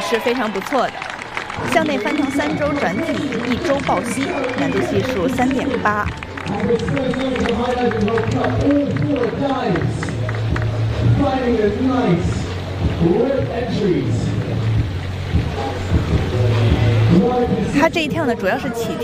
是非常不错的。向内翻腾3周转体1周抱膝，难度系数3.8。它这一跳呢，主要是起跳。